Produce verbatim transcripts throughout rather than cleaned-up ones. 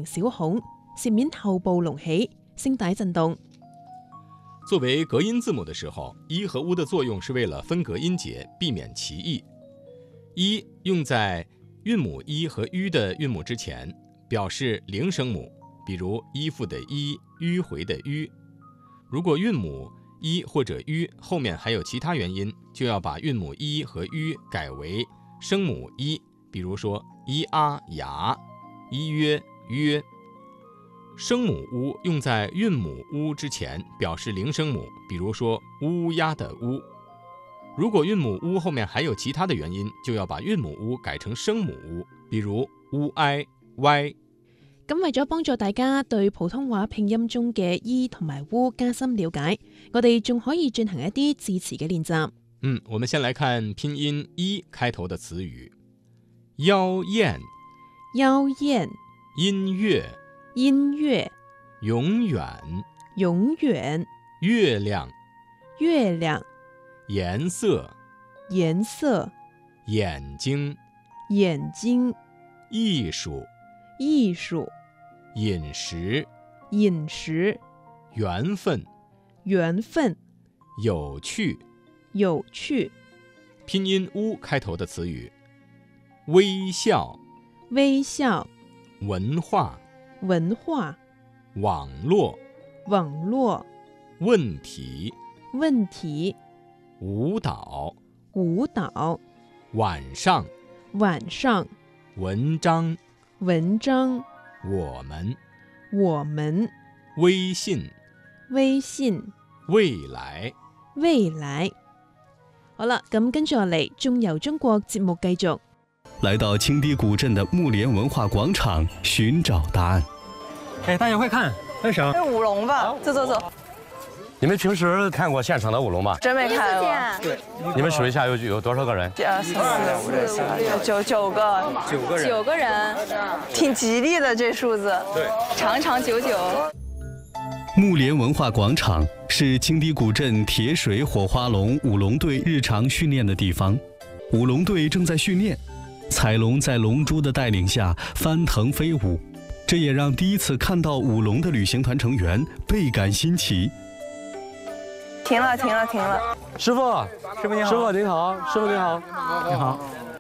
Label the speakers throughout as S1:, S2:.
S1: 小孔，舌面後部隆起，聲帶震動。
S2: 作為隔音字母的時候，一和烏的作用是為了分隔音節，避免歧義。一用在韻母一和吁的韻母之前，表示零聲母，比如衣服的衣、迂回的迂。如果韻母一或者吁後面還有其他元音，就要把韻母一和吁改為聲母一，比如說一啊牙、一約約。聲母烏用在韻母烏之前，表示零聲母，比如說烏鴉的烏。如果韻母烏後面還有其他的元音，就要把韻母烏改成聲母烏，比如烏哀、歪。
S1: 咁為咗幫助大家對普通話拼音中嘅伊同埋烏加深了解，我哋仲可以進行一啲字詞嘅練習。
S2: 嗯，我們先來看拼音一開頭的詞語：妖豔、
S1: 妖豔、
S2: 音樂、
S1: 音樂、
S2: 永遠、
S1: 永遠、
S2: 月亮、
S1: 月亮、
S2: 顏色、
S1: 顏色、
S2: 眼睛、
S1: 眼睛、
S2: 藝術、
S1: 藝術、
S2: 飲食、
S1: 飲食、
S2: 緣分、
S1: 緣分、
S2: 有趣、
S1: 有趣。
S2: 拼音烏開頭的詞語：微笑、
S1: 微笑、
S2: 文化、
S1: 文化、
S2: 網絡、
S1: 網絡、
S2: 問題、
S1: 問題、
S2: 舞蹈、
S1: 舞蹈、
S2: 晚上、
S1: 晚上、
S2: 文章、
S1: 文章、
S2: 我們、
S1: 我們、
S2: 微信、
S1: 微信、
S2: 未來、
S1: 未來。好啦，咁跟住落嚟，中遊中國節目繼續。
S3: 來到青堤古鎮的木蓮文化廣場尋找答案。
S4: 哎，大家快看，那是啥？
S5: 是舞龍吧？走走走。
S4: 你們平時看過現場的舞龍嗎？
S5: 真沒看過。對。
S4: 你們數一下有有多少個人？
S5: 一二三四五六七八九九九個。
S4: 九個人。
S5: 九個人，挺吉利的這數字。對。長長久久。
S3: 木蓮文化廣場是青堤古鎮鐵水火花龍舞龍隊日常訓練的地方。舞龍隊正在訓練，彩龍在龍珠的帶領下翻騰飛舞，這也讓第一次看到舞龍的旅行團成員倍感新奇。
S5: 停了，停了，停了。
S4: 師傅，師傅你好，師傅您好，師傅你好，你好。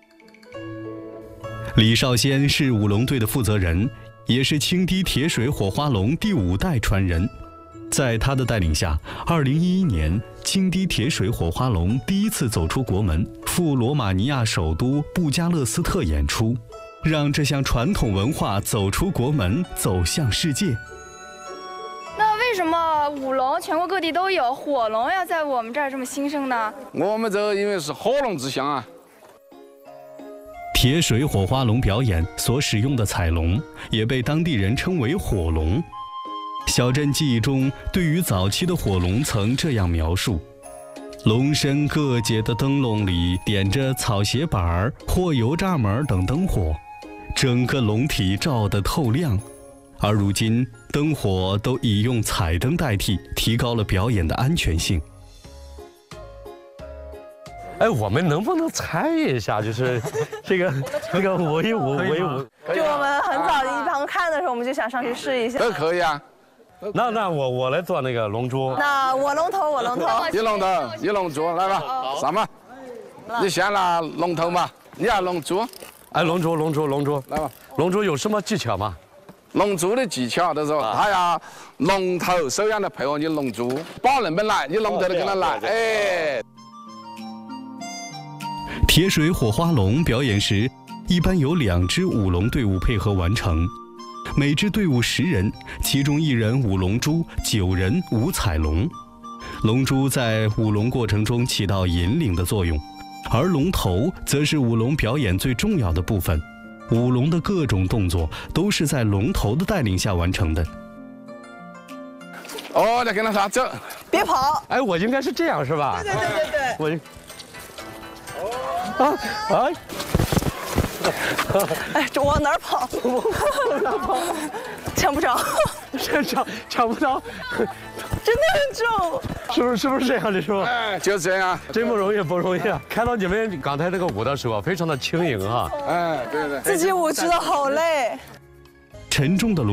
S3: 李少先是舞龍隊的負責人，也是青堤鐵水火花龍第五代傳人。在他的帶領下，二零一一年，青堤鐵水火花龍第一次走出國門，赴羅馬尼亞首都布加勒斯特演出，讓這項傳統文化走出國門，走向世界。
S6: 那為什麼舞龍全國各地都有，火龍要在我們這兒這麼興盛呢？
S7: 我們這因為是火龍之鄉啊。
S3: 鐵水火花龍表演所使用的彩龍，也被當地人稱為火龍。小鎮記憶中，對於早期的火龍曾這樣描述：龍身各節的燈籠裡點着草鞋板、或油炸門等燈火，整個龍體照得透亮。而如今，燈火都已用彩燈代替，提高了表演的安全性。
S4: 哎，我們能不能參與一下？就是這個這個舞一舞，舞一舞。
S5: 就我們很早一旁看的時候，我們就想上去試一下。
S7: 都可以啊。
S4: 那那我我來做那個龍珠。
S5: 那我龍頭，我龍頭。
S7: 一龍頭，一龍珠，來吧，上吧。你先拿龍頭嘛，你要龍珠。
S4: 哎，龍珠，龍珠，龍珠，
S7: 來吧。
S4: 龍珠有什麼技巧嗎？
S7: 龍珠的技巧就是他要龍頭手樣的配合你龍珠，把人們來，你龍頭的跟他來，哎。
S3: 鐵水火花龍表演時，一般有兩支舞龍隊伍配合完成，每支隊伍十人，其中一人舞龍珠，九人舞彩龍。龍珠在舞龍過程中起到引領的作用，而龍頭則是舞龍表演最重要的部分。舞龍的各種動作都是在龍頭的帶領下完成的。
S7: 哦，再跟他說走，
S5: 別跑。
S4: 哎，我應該是這樣是吧？
S5: 對對對對對。
S4: 我。啊啊！
S5: 哎，这往哪儿跑？哪跑？抢不着，
S4: 抢抢抢不到，
S5: 真的很重。
S4: 是不是是不是這樣，李師傅？
S7: 哎，就這樣，
S4: 真不容易，不容易啊！看到你們剛才那個舞的時候，非常的輕盈哈。
S7: 哎，對對。
S5: 自己舞覺得好累。
S3: 沉重的龍